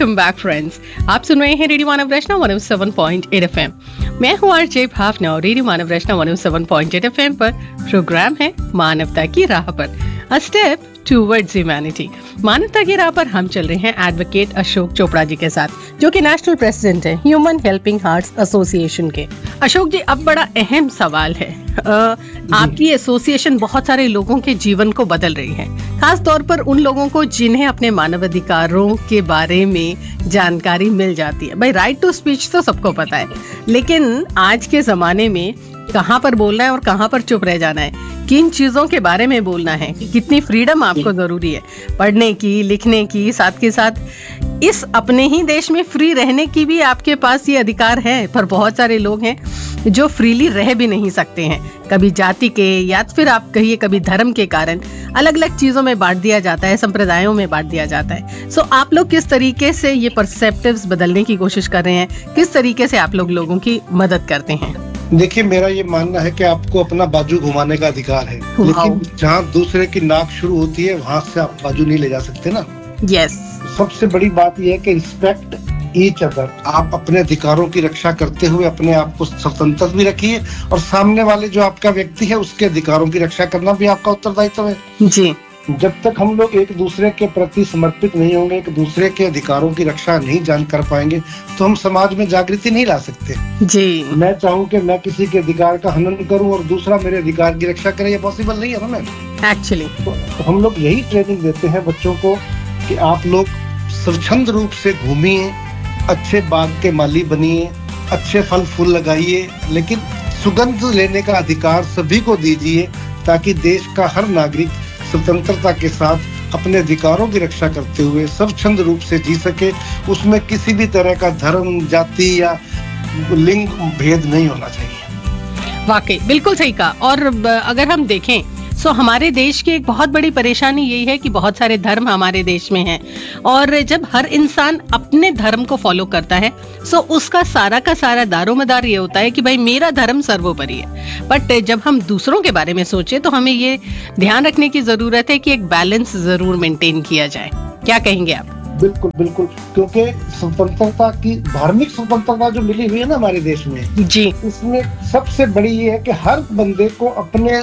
Welcome back friends. आप सुन रहे हैं रेडियो मानव रचना 107.8 एफएम। मैं हूं आरजे भावना और रेडियो मानव रचना 107.8 एफएम पर प्रोग्राम है मानवता की राह पर, अ स्टेप टूवर्ड्स ह्यूमैनिटी। मानवता की राह पर हम चल रहे हैं एडवोकेट अशोक चोपड़ा जी के साथ, जो कि नेशनल प्रेसिडेंट है ह्यूमन हेल्पिंग हार्ट्स एसोसिएशन के। अशोक जी, अब बड़ा अहम सवाल है, आपकी एसोसिएशन बहुत सारे लोगों के जीवन को बदल रही है, खास तौर पर उन लोगों को जिन्हें अपने मानवाधिकारों के बारे में जानकारी मिल जाती है। भाई, राइट टू स्पीच तो सबको पता है, लेकिन आज के जमाने में कहाँ पर बोलना है और कहाँ पर चुप रह जाना है, किन चीजों के बारे में बोलना है, कितनी फ्रीडम आपको जरूरी है पढ़ने की, लिखने की, साथ के साथ इस अपने ही देश में फ्री रहने की भी आपके पास ये अधिकार है। पर बहुत सारे लोग हैं जो फ्रीली रह भी नहीं सकते हैं, कभी जाति के या फिर आप कहिए कभी धर्म के कारण अलग अलग चीजों में बांट दिया जाता है, संप्रदायों में बांट दिया जाता है। सो आप लोग किस तरीके से ये परसेप्टिव्स बदलने की कोशिश कर रहे हैं, किस तरीके से आप लोगों की मदद करते हैं? देखिए, मेरा ये मानना है कि आपको अपना बाजू घुमाने का अधिकार है, लेकिन जहाँ दूसरे की नाक शुरू होती है वहां से आप बाजू नहीं ले जा सकते ना। यस। सबसे बड़ी बात यह है कि रिस्पेक्ट ईच अदर। आप अपने अधिकारों की रक्षा करते हुए अपने आप को स्वतंत्र भी रखिए, और सामने वाले जो आपका व्यक्ति है उसके अधिकारों की रक्षा करना भी आपका उत्तरदायित्व है जी। जब तक हम लोग एक दूसरे के प्रति समर्पित नहीं होंगे, एक दूसरे के अधिकारों की रक्षा नहीं जान कर पाएंगे, तो हम समाज में जागृति नहीं ला सकते जी। मैं चाहूँ कि मैं किसी के अधिकार का हनन करूँ और दूसरा मेरे अधिकार की रक्षा करे, ये पॉसिबल नहीं है ना मैम। एक्चुअली तो हम लोग यही ट्रेनिंग देते हैं बच्चों को कि आप लोग स्वच्छंद रूप से घूमिए, अच्छे बाग के माली बनिए, अच्छे फल फूल लगाइए, लेकिन सुगंध लेने का अधिकार सभी को दीजिए, ताकि देश का हर नागरिक स्वतंत्रता के साथ अपने अधिकारों की रक्षा करते हुए स्वच्छंद रूप से जी सके। उसमें किसी भी तरह का धर्म, जाति या लिंग भेद नहीं होना चाहिए। वाकई बिल्कुल सही कहा। और अगर हम देखें सो हमारे देश की एक बहुत बड़ी परेशानी यही है कि बहुत सारे धर्म हमारे देश में हैं, और जब हर इंसान अपने धर्म को फॉलो करता है सो उसका सारा का सारा दारोमदार ये होता है कि भाई मेरा धर्म सर्वोपरि है। बट जब हम दूसरों के बारे में सोचें तो हमें ये ध्यान रखने की जरूरत है कि एक बैलेंस जरूर मेंटेन किया जाए। क्या कहेंगे आप? बिल्कुल बिल्कुल, क्योंकि स्वतंत्रता की धार्मिक स्वतंत्रता जो मिली हुई है ना हमारे देश में जी, इसमें सबसे बड़ी ये है कि हर बंदे को अपने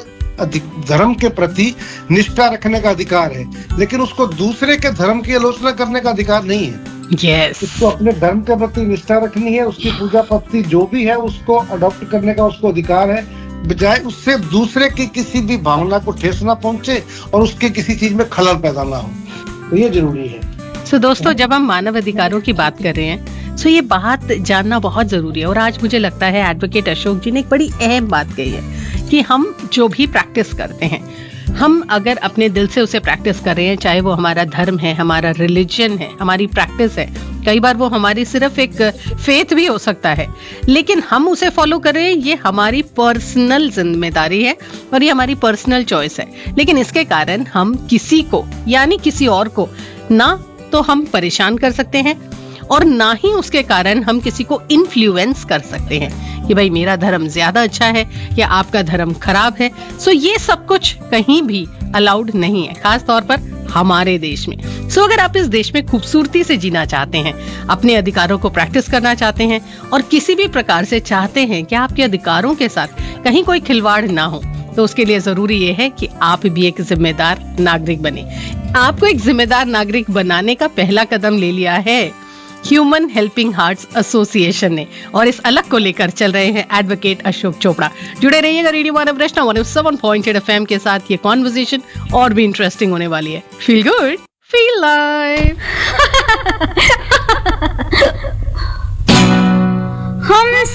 धर्म के प्रति निष्ठा रखने का अधिकार है, लेकिन उसको दूसरे के धर्म की आलोचना करने का अधिकार नहीं है। यस। उसको अपने धर्म के प्रति निष्ठा रखनी है, उसकी पूजा पद्धति जो भी है उसको अडॉप्ट करने का उसको अधिकार है, बजाय उससे दूसरे की किसी भी भावना को ठेस ना पहुंचे और उसके किसी चीज में खलल पैदा ना हो। तो ये जरूरी है। सो दोस्तों, जब हम मानव अधिकारों की बात कर रहे हैं सो ये बात जानना बहुत जरूरी है। और आज मुझे लगता है एडवोकेट अशोक जी ने एक बड़ी अहम बात कही है कि हम जो भी प्रैक्टिस करते हैं, हम अगर अपने दिल से उसे प्रैक्टिस कर रहे हैं, चाहे वो हमारा धर्म है, हमारा रिलीजन है, हमारी प्रैक्टिस है, कई बार वो हमारी सिर्फ एक फेथ भी हो सकता है, लेकिन हम उसे फॉलो कर रहे हैं, ये हमारी पर्सनल जिम्मेदारी है और ये हमारी पर्सनल चॉइस है। लेकिन इसके कारण हम किसी को यानी किसी और को ना तो हम परेशान कर सकते हैं और ना ही उसके कारण हम किसी को इन्फ्लुएंस कर सकते हैं कि भाई मेरा धर्म ज्यादा अच्छा है या आपका धर्म खराब है। सो ये सब कुछ कहीं भी अलाउड नहीं है, खास तौर पर हमारे देश में। सो अगर आप इस देश में खूबसूरती से जीना चाहते हैं, अपने अधिकारों को प्रैक्टिस करना चाहते हैं और किसी भी प्रकार से चाहते हैं कि आपके अधिकारों के साथ कहीं कोई खिलवाड़ ना हो, तो उसके लिए जरूरी ये है कि आप भी एक जिम्मेदार नागरिक बने। आपको एक जिम्मेदार नागरिक बनाने का पहला कदम ले लिया है ह्यूमन हेल्पिंग हार्ट्स एसोसिएशन ने, और इस अलग को लेकर चल रहे हैं एडवोकेट अशोक चोपड़ा। जुड़े रहिएगा रेडियो मानव रचना 107.8 एफएम के साथ। ये कॉन्वर्सेशन और भी इंटरेस्टिंग होने वाली है। Feel good, feel live. हम